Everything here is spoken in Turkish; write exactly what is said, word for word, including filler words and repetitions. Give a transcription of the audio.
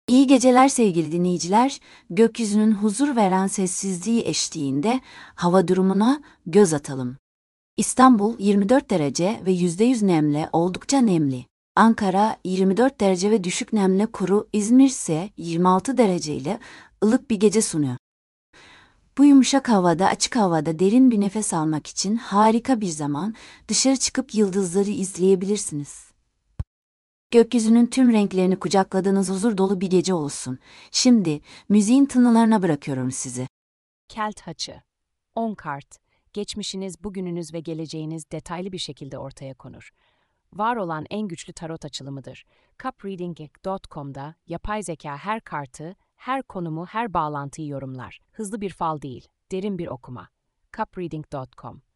İyi geceler sevgili dinleyiciler. Gökyüzünün huzur veren sessizliği eşliğinde hava durumuna göz atalım. İstanbul yirmi dört derece ve yüzde yüz nemle oldukça nemli. Ankara yirmi dört derece ve düşük nemle kuru, İzmir ise yirmi altı derece ile ılık bir gece sunuyor. Bu yumuşak havada, açık havada derin bir nefes almak için harika bir zaman. Dışarı çıkıp yıldızları izleyebilirsiniz. Gökyüzünün tüm renklerini kucakladığınız huzur dolu bir gece olsun. Şimdi müziğin tınılarına bırakıyorum sizi. Kelt haçı. on kart. Geçmişiniz, bugününüz ve geleceğiniz detaylı bir şekilde ortaya konur. Var olan en güçlü tarot açılımıdır. cup reading nokta com'da yapay zeka her kartı, her konumu, her bağlantıyı yorumlar. Hızlı bir fal değil, derin bir okuma. cup reading nokta com